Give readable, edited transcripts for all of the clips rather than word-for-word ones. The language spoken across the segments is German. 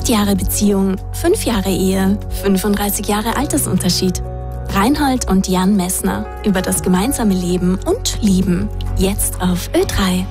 8 Jahre Beziehung, 5 Jahre Ehe, 35 Jahre Altersunterschied. Reinhold und Jan Messner über das gemeinsame Leben und Lieben. Jetzt auf Ö3.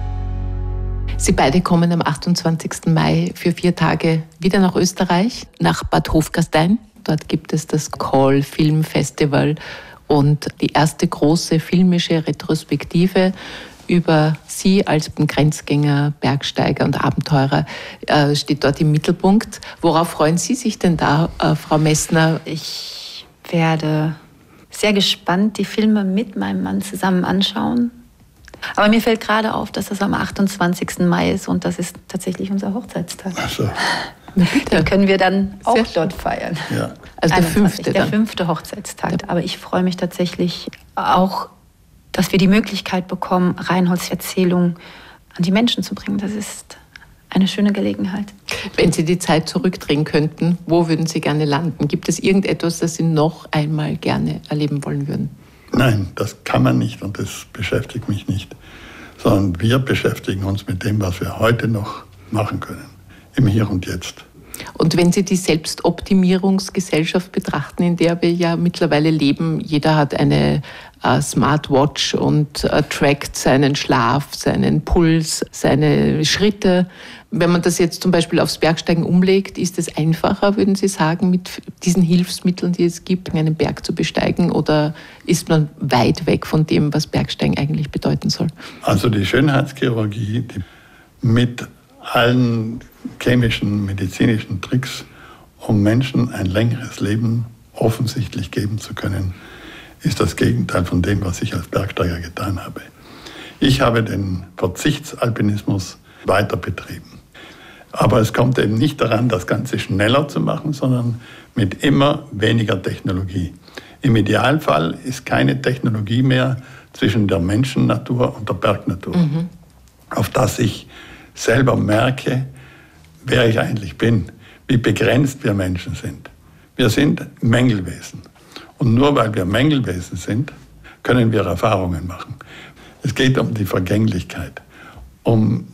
Sie beide kommen am 28. Mai für 4 Tage wieder nach Österreich, nach Bad Hofgastein. Dort gibt es das Call Film Festival und die erste große filmische Retrospektive über Sie als Grenzgänger, Bergsteiger und Abenteurer steht dort im Mittelpunkt. Worauf freuen Sie sich denn da, Frau Messner? Ich werde sehr gespannt die Filme mit meinem Mann zusammen anschauen. Aber mir fällt gerade auf, dass das am 28. Mai ist und das ist tatsächlich unser Hochzeitstag. Ach so. Na bitte. Den können wir dann auch Sehr dort feiern. Ja. Also der 5. Der 5. Hochzeitstag. Aber ich freue mich tatsächlich auch, dass wir die Möglichkeit bekommen, Reinholds Erzählung an die Menschen zu bringen. Das ist eine schöne Gelegenheit. Wenn Sie die Zeit zurückdrehen könnten, wo würden Sie gerne landen? Gibt es irgendetwas, das Sie noch einmal gerne erleben wollen würden? Nein, das kann man nicht und das beschäftigt mich nicht. Sondern wir beschäftigen uns mit dem, was wir heute noch machen können. Im Hier und Jetzt. Und wenn Sie die Selbstoptimierungsgesellschaft betrachten, in der wir ja mittlerweile leben, jeder hat eine Smartwatch und trackt seinen Schlaf, seinen Puls, seine Schritte. Wenn man das jetzt zum Beispiel aufs Bergsteigen umlegt, ist es einfacher, würden Sie sagen, mit diesen Hilfsmitteln, die es gibt, einen Berg zu besteigen? Oder ist man weit weg von dem, was Bergsteigen eigentlich bedeuten soll? Also die Schönheitschirurgie, die mit allen chemischen, medizinischen Tricks, um Menschen ein längeres Leben offensichtlich geben zu können, ist das Gegenteil von dem, was ich als Bergsteiger getan habe. Ich habe den Verzichtsalpinismus weiter betrieben. Aber es kommt eben nicht daran, das Ganze schneller zu machen, sondern mit immer weniger Technologie. Im Idealfall ist keine Technologie mehr zwischen der Menschennatur und der Bergnatur, auf das ich selber merke, wer ich eigentlich bin, wie begrenzt wir Menschen sind. Wir sind Mängelwesen. Und nur weil wir Mängelwesen sind, können wir Erfahrungen machen. Es geht um die Vergänglichkeit, um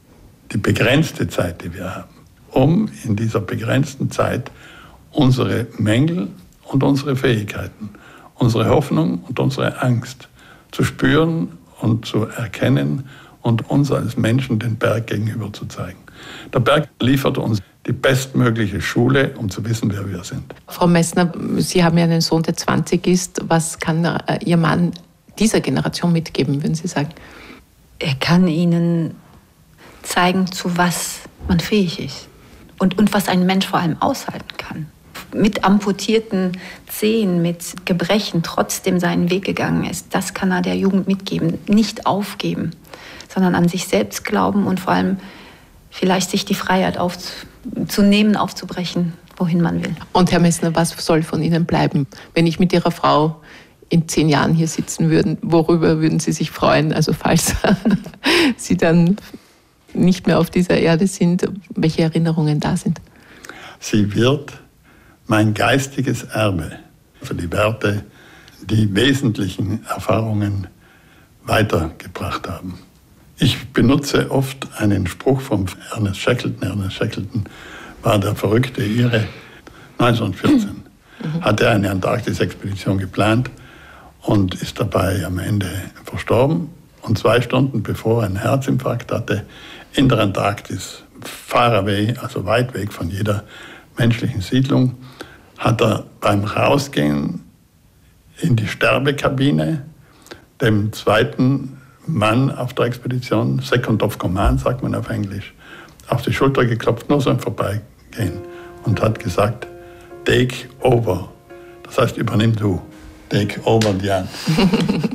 die begrenzte Zeit, die wir haben, um in dieser begrenzten Zeit unsere Mängel und unsere Fähigkeiten, unsere Hoffnung und unsere Angst zu spüren und zu erkennen und uns als Menschen den Berg gegenüber zu zeigen. Der Berg liefert uns die bestmögliche Schule, um zu wissen, wer wir sind. Frau Messner, Sie haben ja einen Sohn, der 20 ist. Was kann Ihr Mann dieser Generation mitgeben, würden Sie sagen? Er kann ihnen zeigen, zu was man fähig ist und was ein Mensch vor allem aushalten kann. Mit amputierten Zehen, mit Gebrechen trotzdem seinen Weg gegangen ist. Das kann er der Jugend mitgeben. Nicht aufgeben, sondern an sich selbst glauben und vor allem vielleicht sich die Freiheit aufzubrechen, wohin man will. Und Herr Messner, was soll von Ihnen bleiben? Wenn ich mit Ihrer Frau in 10 Jahren hier sitzen würde, worüber würden Sie sich freuen? Also falls Sie dann nicht mehr auf dieser Erde sind, welche Erinnerungen da sind? Sie wird mein geistiges Erbe für die Werte, die wesentlichen Erfahrungen weitergebracht haben. Ich benutze oft einen Spruch von Ernest Shackleton. Ernest Shackleton war der verrückte Ire. 1914 hat er eine Antarktis-Expedition geplant und ist dabei am Ende verstorben. Und 2 Stunden bevor er einen Herzinfarkt hatte, in der Antarktis, far away, also weit weg von jeder menschlichen Siedlung, hat er beim Rausgehen in die Sterbekabine dem zweiten Mann auf der Expedition, Second of Command, sagt man auf Englisch, auf die Schulter geklopft, nur so im Vorbeigehen, und hat gesagt, take over. Das heißt, übernimm du. Take over, Jan.